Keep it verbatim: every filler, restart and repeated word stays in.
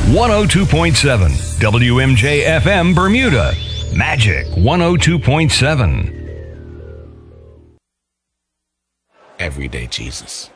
one oh two point seven W M J F M Bermuda. Magic one oh two point seven. Everyday Jesus.